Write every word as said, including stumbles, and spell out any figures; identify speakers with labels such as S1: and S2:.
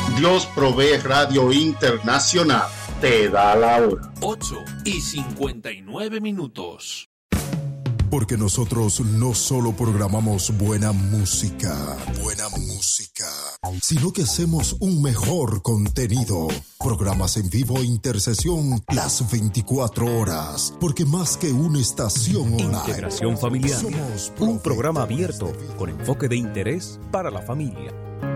S1: Dios Provee Radio Internacional te da la hora.
S2: ocho y cincuenta y nueve minutos.
S3: Porque nosotros no solo programamos buena música, buena música, sino que hacemos un mejor contenido. Programas en vivo e intercesión las veinticuatro horas. Porque más que una estación online.
S4: Integración familiar. Un programa abierto con enfoque de interés para la familia.